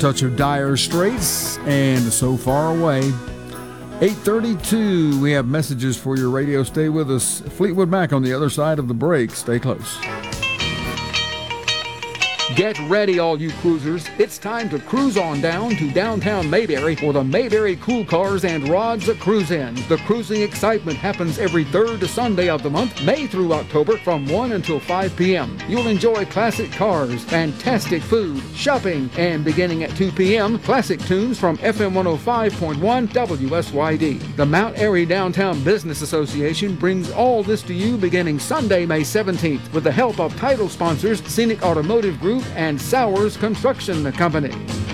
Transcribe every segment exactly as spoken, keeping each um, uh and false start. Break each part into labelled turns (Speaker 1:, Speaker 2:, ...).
Speaker 1: touch of Dire Straits and So Far Away. eight thirty-two, we have messages for your radio. Stay with us. Fleetwood Mac on the other side of the break. Stay close.
Speaker 2: Get ready, all you cruisers. It's time to cruise on down to downtown Mayberry for the Mayberry Cool Cars and Rods a Cruise In. The cruising excitement happens every third Sunday of the month, May through October, from one until five p.m. You'll enjoy classic cars, fantastic food, shopping, and beginning at two p.m., classic tunes from F M one oh five point one W S Y D. The Mount Airy Downtown Business Association brings all this to you beginning Sunday, May seventeenth, with the help of title sponsors Scenic Automotive Group and Sowers Construction Company.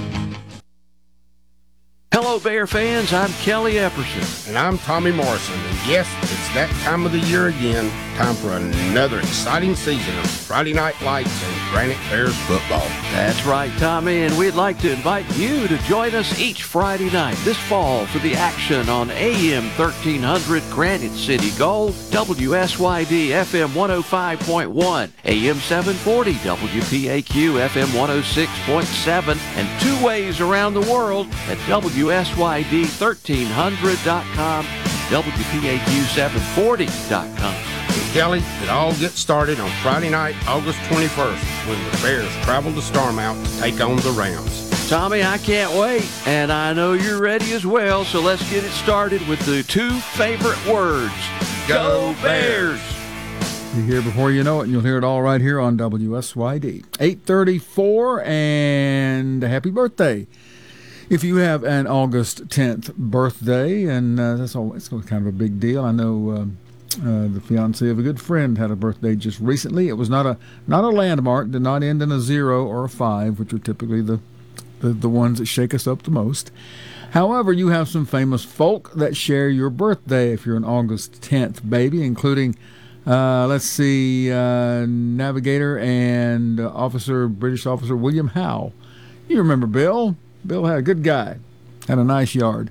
Speaker 3: Hello, Bear fans. I'm Kelly Epperson.
Speaker 4: And I'm Tommy Morrison. And yes, it's that time of the year again. Time for another exciting season of Friday Night Lights and Granite Bears football.
Speaker 3: That's right, Tommy, and we'd like to invite you to join us each Friday night this fall for the action on A M thirteen hundred Granite City Gold, W S Y D F M one oh five point one, A M seven forty W P A Q F M one oh six point seven, and two ways around the world at W S Y D thirteen hundred dot com, W P A Q seven forty dot com.
Speaker 4: And Kelly, it all gets started on Friday night, August twenty-first, when the Bears travel to Starmount to take on the Rams.
Speaker 3: Tommy, I can't wait, and I know you're ready as well, so let's get it started with the two favorite words. Go Bears!
Speaker 1: You hear before you know it, and you'll hear it all right here on W S Y D. eight thirty-four, and happy birthday. If you have an August tenth birthday, and uh, that's all, it's kind of a big deal. I know uh, uh, the fiance of a good friend had a birthday just recently. It was not a not a landmark, did not end in a zero or a five, which are typically the, the, the ones that shake us up the most. However, you have some famous folk that share your birthday if you're an August tenth baby, including, uh, let's see, uh, Navigator and uh, Officer British Officer William Howe. You remember Bill? Bill had a good guy, had a nice yard.